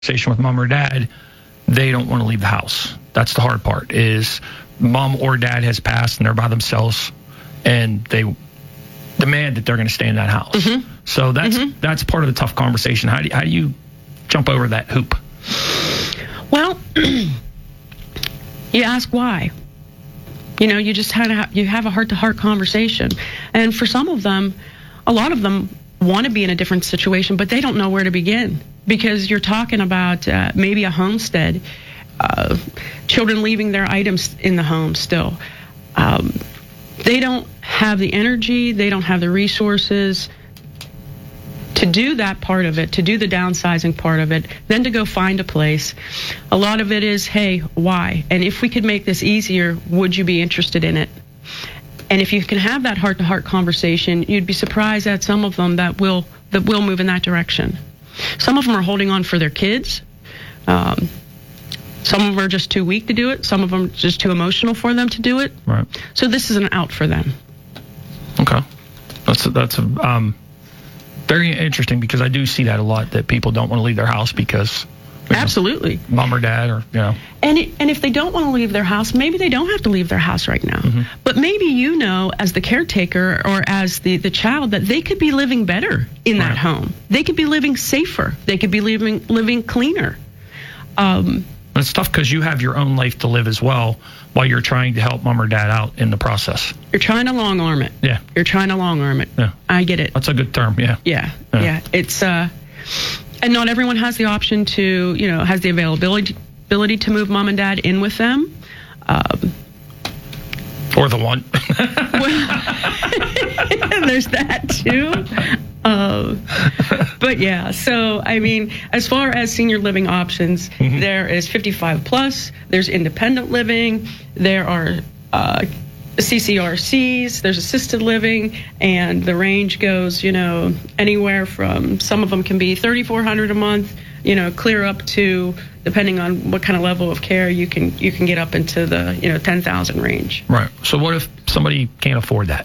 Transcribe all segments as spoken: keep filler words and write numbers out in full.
conversation with mom or dad, they don't want to leave the house. That's the hard part, is mom or dad has passed and they're by themselves and they demand that they're going to stay in that house. Mm-hmm. So that's mm-hmm. that's part of the tough conversation. How do you, how do you jump over that hoop? Well, you ask why. You know, you just had a, you have a heart-to-heart conversation. And for some of them, a lot of them want to be in a different situation, but they don't know where to begin, because you're talking about uh, maybe a homestead, uh, children leaving their items in the home still. Um, they don't have the energy, they don't have the resources to do that part of it, to do the downsizing part of it, then to go find a place. A lot of it is, hey, why? And if we could make this easier, would you be interested in it? And if you can have that heart-to-heart conversation, you'd be surprised at some of them that will that will move in that direction. Some of them are holding on for their kids. Um, some of them are just too weak to do it. Some of them are just too emotional for them to do it. Right. So this is an out for them. Okay. That's a, that's a, um, very interesting, because I do see that a lot, that people don't want to leave their house because... Absolutely. Know, mom or dad, or, you know. And it, and if they don't want to leave their house, maybe they don't have to leave their house right now. Mm-hmm. But maybe you know, as the caretaker or as the, the child, that they could be living better in that right. home. They could be living safer. They could be living living cleaner. Um, it's tough because you have your own life to live as well, while you're trying to help mom or dad out in the process. You're trying to long arm it. Yeah. You're trying to long arm it. Yeah. I get it. That's a good term. Yeah. Yeah. Yeah. Yeah. It's uh, and not everyone has the option to, you know, has the availability ability to move mom and dad in with them. Um, or the one. well, there's that too. Uh, but yeah, so I mean, as far as senior living options, mm-hmm. there is fifty-five plus, there's independent living, there are uh, C C R Cs, there's assisted living, and the range goes, you know, anywhere from, some of them can be thirty-four hundred dollars a month, you know, clear up to, depending on what kind of level of care, you can you can get up into the, you know, ten thousand range. Right. So what if somebody can't afford that?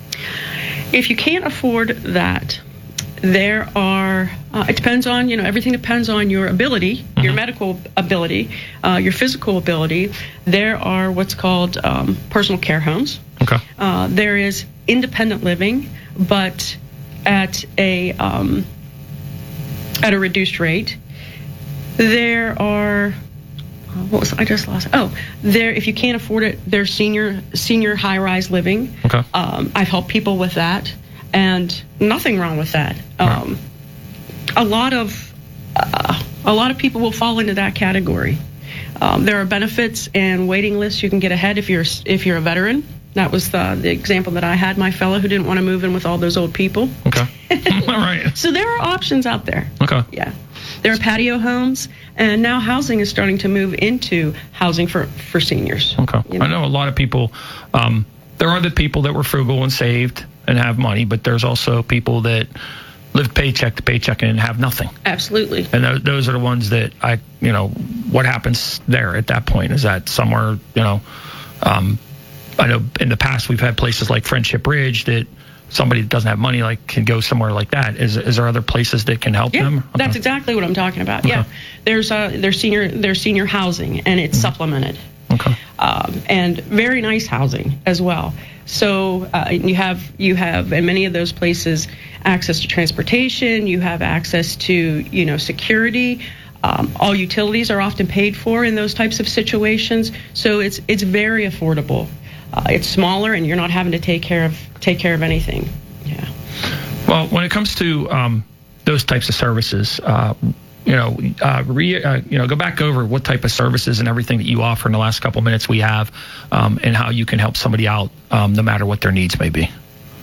If you can't afford that, there are, uh, it depends on, you know, everything depends on your ability, mm-hmm. your medical ability, uh, your physical ability. There are what's called um, personal care homes. Okay. Uh, there is independent living, but at a um, at a reduced rate. There are, what was I just lost? Oh, there. If you can't afford it, there's senior senior high-rise living. Okay. Um, I've helped people with that, and nothing wrong with that. Um, right. A lot of uh, a lot of people will fall into that category. Um, there are benefits and waiting lists you can get ahead if you're if you're a veteran. That was the, the example that I had. My fellow who didn't want to move in with all those old people. Okay. All right. So there are options out there. Okay. Yeah. There are patio homes, and now housing is starting to move into housing for, for seniors. Okay. You know? I know a lot of people, um, there are the people that were frugal and saved and have money, but there's also people that live paycheck to paycheck and have nothing. Absolutely. And th- those are the ones that I, you know, what happens there at that point? Is that somewhere, you know, um, I know in the past we've had places like Friendship Ridge that somebody that doesn't have money like can go somewhere like that. Is is there other places that can help yeah, them? Okay. That's exactly what I'm talking about. Okay. Yeah, there's uh, there's senior there's senior housing, and it's mm-hmm. supplemented. Okay. Um, and very nice housing as well. So uh, you have you have in many of those places access to transportation. You have access to, you know, security. Um, all utilities are often paid for in those types of situations. So it's it's very affordable. Uh, it's smaller, and you're not having to take care of take care of anything. Yeah. Well, when it comes to um, those types of services, uh, you know, uh, re, uh, you know, go back over what type of services and everything that you offer in the last couple minutes we have, um, and how you can help somebody out, um, no matter what their needs may be.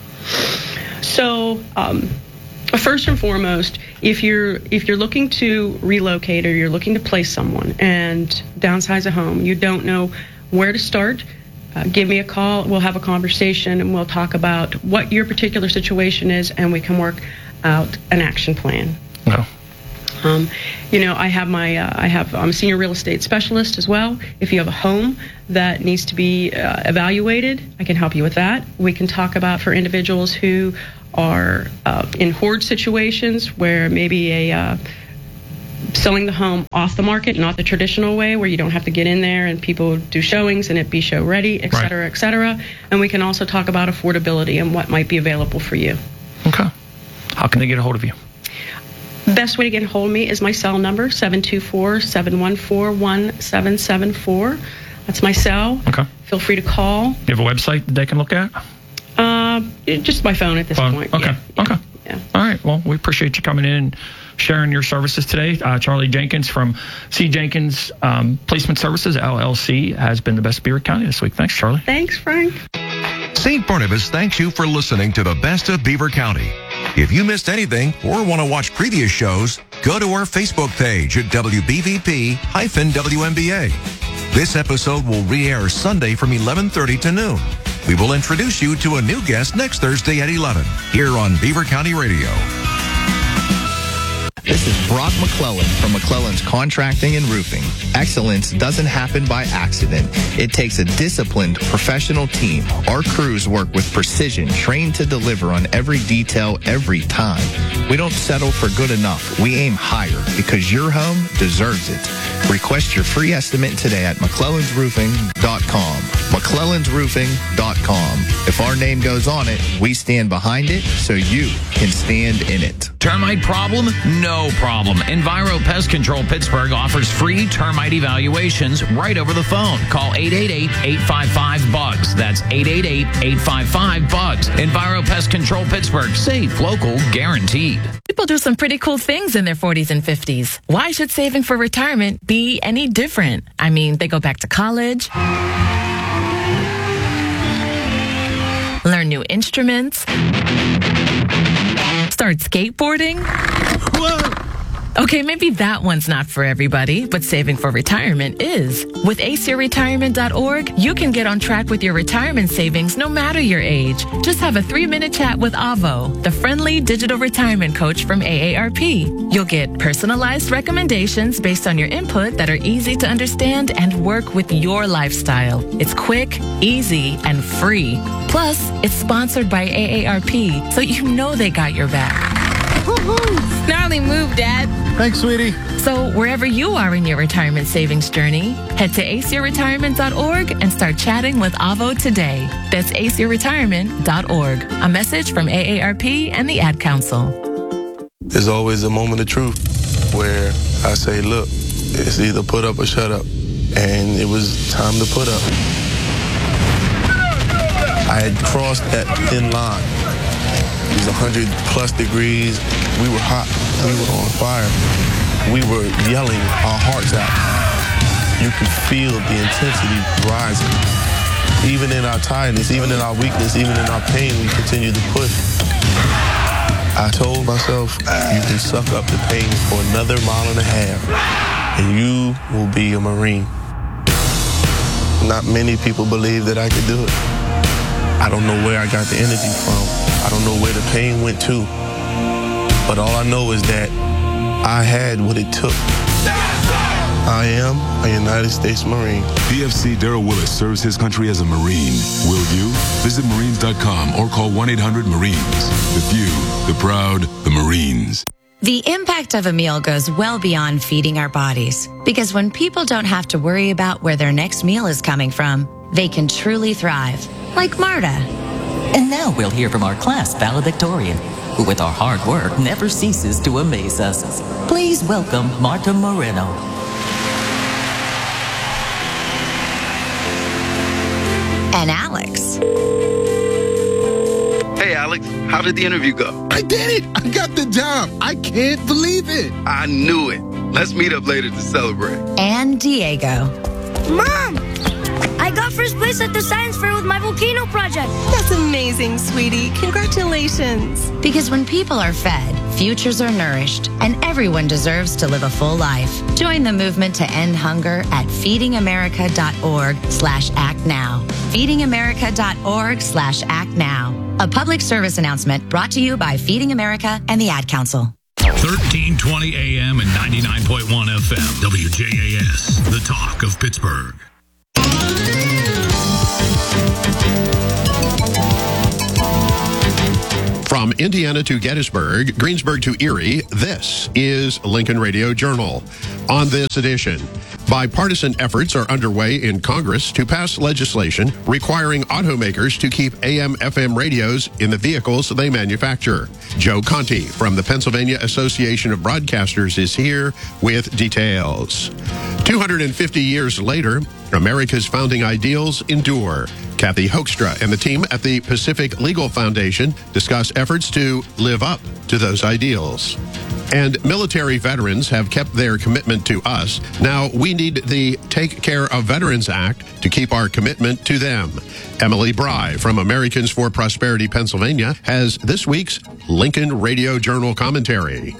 So, um, first and foremost, if you're if you're looking to relocate or you're looking to place someone and downsize a home, you don't know where to start. Uh, give me a call, we'll have a conversation, and we'll talk about what your particular situation is, and we can work out an action plan. No. Um, you know, I have my, uh, I have, I'm a senior real estate specialist as well. If you have a home that needs to be uh, evaluated, I can help you with that. We can talk about for individuals who are uh, in hoard situations where maybe a uh, selling the home off the market, not the traditional way where you don't have to get in there and people do showings and it be show ready, et cetera, right. et cetera. And we can also talk about affordability and what might be available for you. Okay. How can they get a hold of you? Best way to get a hold of me is my cell number, seven two four, seven one four, one seven seven four. That's my cell. Okay. Feel free to call. You have a website that they can look at? Uh, just my phone at this phone. point. Okay. Yeah. Okay. Yeah. All right. Well, we appreciate you coming in and sharing your services today. Uh, Charlie Jenkins from C. Jenkins um, Placement Services, L L C, has been the best of Beaver County this week. Thanks, Charlie. Thanks, Frank. Saint Barnabas thanks you for listening to the Best of Beaver County. If you missed anything or want to watch previous shows, go to our Facebook page at W B V P W M B A. This episode will re-air Sunday from eleven thirty to noon. We will introduce you to a new guest next Thursday at eleven here on Beaver County Radio. This is Brock McClellan from McClellan's Contracting and Roofing. Excellence doesn't happen by accident. It takes a disciplined, professional team. Our crews work with precision, trained to deliver on every detail every time. We don't settle for good enough. We aim higher because your home deserves it. Request your free estimate today at McClellans Roofing dot com. McClellans Roofing dot com. If our name goes on it, we stand behind it so you can stand in it. Termite problem? No problem. Enviro Pest Control Pittsburgh offers free termite evaluations right over the phone. Call eight eight eight, eight five five, B U G S. That's eight eight eight, eight five five, B U G S. Enviro Pest Control Pittsburgh. Safe, local, guaranteed. People do some pretty cool things in their forties and fifties. Why should saving for retirement be any different? I mean, they go back to college, learn new instruments, start skateboarding. Whoa! Okay, maybe that one's not for everybody, but saving for retirement is. With A C E R retirement dot org, you can get on track with your retirement savings no matter your age. Just have a three-minute chat with Avo, the friendly digital retirement coach from A A R P. You'll get personalized recommendations based on your input that are easy to understand and work with your lifestyle. It's quick, easy, and free. Plus, it's sponsored by A A R P, so you know they got your back. Gnarly move, Dad. Thanks, sweetie. So wherever you are in your retirement savings journey, head to A C E R retirement dot org and start chatting with Avo today. That's A C E R retirement dot org. A message from A A R P and the Ad Council. There's always a moment of truth where I say, look, it's either put up or shut up. And it was time to put up. I had crossed that thin line. It was one hundred plus degrees. We were hot. We were on fire. We were yelling our hearts out. You could feel the intensity rising. Even in our tiredness, even in our weakness, even in our pain, we continued to push. I told myself, you can suck up the pain for another mile and a half, and you will be a Marine. Not many people believe that I could do it. I don't know where I got the energy from. I don't know where the pain went to. But all I know is that I had what it took. I am a United States Marine. P F C Darrell Willis serves his country as a Marine. Will you? Visit Marines dot com or call one eight hundred Marines. The few, the proud, the Marines. The impact of a meal goes well beyond feeding our bodies. Because when people don't have to worry about where their next meal is coming from, they can truly thrive. Like Marta. And now we'll hear from our class valedictorian, who with our hard work never ceases to amaze us. Please welcome Marta Moreno. And Alex. Hey, Alex, how did the interview go? I did it! I got the job! I can't believe it! I knew it. Let's meet up later to celebrate. And Diego. Mom! I got first place at the science fair with my volcano project. That's amazing, sweetie. Congratulations. Because when people are fed, futures are nourished, and everyone deserves to live a full life. Join the movement to end hunger at feeding america dot org slash act now. feeding america dot org slash act now. A public service announcement brought to you by Feeding America and the Ad Council. thirteen twenty A M and ninety-nine point one F M, W J A S, the talk of Pittsburgh. From Indiana to Gettysburg, Greensburg to Erie, this is Lincoln Radio Journal. On this edition, bipartisan efforts are underway in Congress to pass legislation requiring automakers to keep A M F M radios in the vehicles they manufacture. Joe Conti from the Pennsylvania Association of Broadcasters is here with details. two hundred fifty years later, America's founding ideals endure. Kathy Hoekstra and the team at the Pacific Legal Foundation discuss efforts to live up to those ideals. And military veterans have kept their commitment to us. Now we need the Take Care of Veterans Act to keep our commitment to them. Emily Bry from Americans for Prosperity Pennsylvania has this week's Lincoln Radio Journal commentary.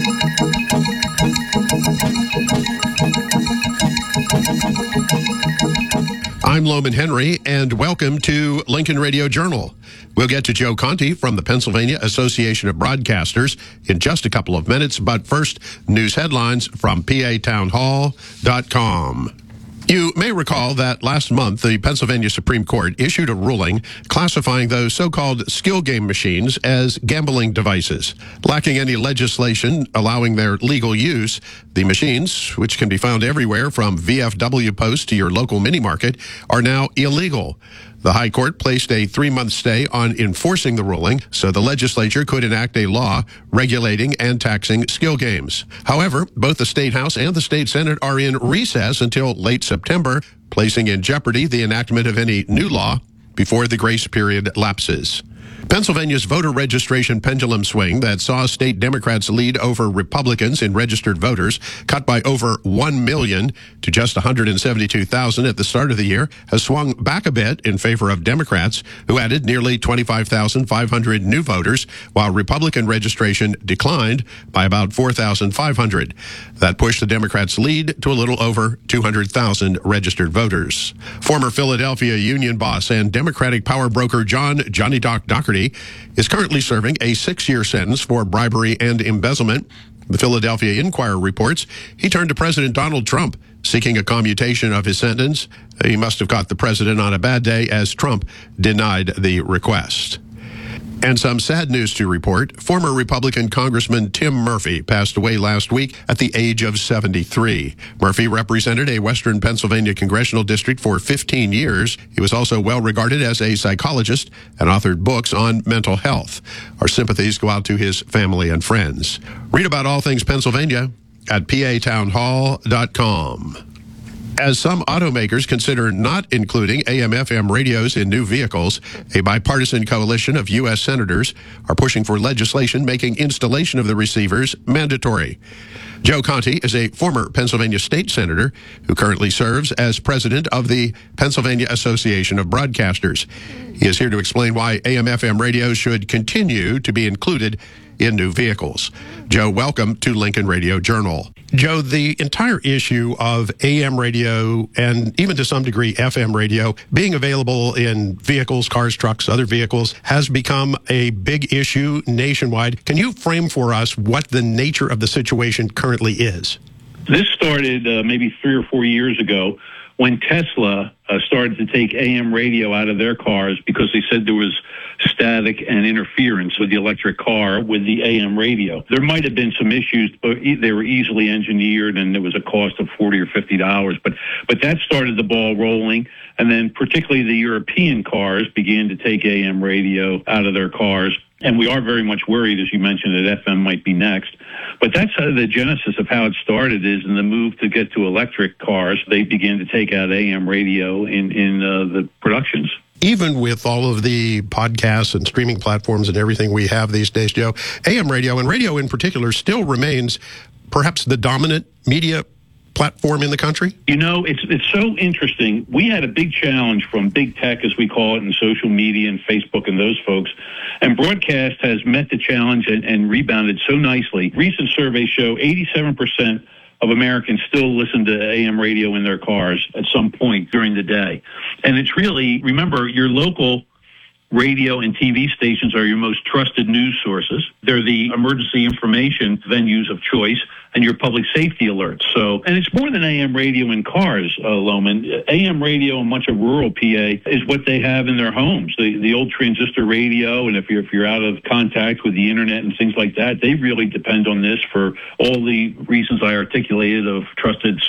I'm Loman Henry, and welcome to Lincoln Radio Journal. We'll get to Joe Conti from the Pennsylvania Association of Broadcasters in just a couple of minutes, but first, news headlines from P A town hall dot com. You may recall that last month, the Pennsylvania Supreme Court issued a ruling classifying those so-called skill game machines as gambling devices. Lacking any legislation allowing their legal use, the machines, which can be found everywhere from V F W posts to your local mini market, are now illegal. The High Court placed a three-month stay on enforcing the ruling so the legislature could enact a law regulating and taxing skill games. However, both the State House and the State Senate are in recess until late September, placing in jeopardy the enactment of any new law before the grace period lapses. Pennsylvania's voter registration pendulum swing that saw state Democrats lead over Republicans in registered voters, cut by over one million to just one hundred seventy-two thousand at the start of the year, has swung back a bit in favor of Democrats, who added nearly twenty-five thousand five hundred new voters, while Republican registration declined by about four thousand five hundred. That pushed the Democrats' lead to a little over two hundred thousand registered voters. Former Philadelphia union boss and Democratic power broker John Johnny Doc Doherty is currently serving a six-year sentence for bribery and embezzlement. The Philadelphia Inquirer reports he turned to President Donald Trump seeking a commutation of his sentence. He must have caught the president on a bad day, as Trump denied the request. And some sad news to report. Former Republican Congressman Tim Murphy passed away last week at the age of seventy-three. Murphy represented a Western Pennsylvania congressional district for fifteen years. He was also well regarded as a psychologist and authored books on mental health. Our sympathies go out to his family and friends. Read about all things Pennsylvania at P A town hall dot com. As some automakers consider not including A M F M radios in new vehicles, a bipartisan coalition of U S senators are pushing for legislation making installation of the receivers mandatory. Joe Conti is a former Pennsylvania state senator who currently serves as president of the Pennsylvania Association of Broadcasters. He is here to explain why A M F M radios should continue to be included in new vehicles. Joe, welcome to Lincoln Radio Journal. Joe, the entire issue of A M radio and even to some degree F M radio being available in vehicles, cars, trucks, other vehicles has become a big issue nationwide. Can you frame for us what the nature of the situation currently is? This started uh, maybe three or four years ago when Tesla uh, started to take A M radio out of their cars because they said there was static and interference with the electric car with the A M radio. There might have been some issues, but they were easily engineered, and there was a cost of forty or fifty dollars. But but that started the ball rolling, and then particularly the European cars began to take A M radio out of their cars. And we are very much worried, as you mentioned, that F M might be next. But that's how the genesis of how it started is in the move to get to electric cars. They began to take out A M radio in, in uh, the productions. Even with all of the podcasts and streaming platforms and everything we have these days, Joe, A M radio, and radio in particular, still remains perhaps the dominant media platform in the country? You know, it's it's so interesting. We had a big challenge from big tech, as we call it, and social media and Facebook and those folks. And broadcast has met the challenge and, and rebounded so nicely. Recent surveys show eighty-seven percent of Americans still listen to A M radio in their cars at some point during the day. And it's really, remember, your local radio and T V stations are your most trusted news sources. They're the emergency information venues of choice and your public safety alerts. So, and it's more than A M radio in cars, uh, Loman. A M radio in much of rural P A is what they have in their homes. The, the old transistor radio, and if you're, if you're out of contact with the internet and things like that, they really depend on this for all the reasons I articulated of trusted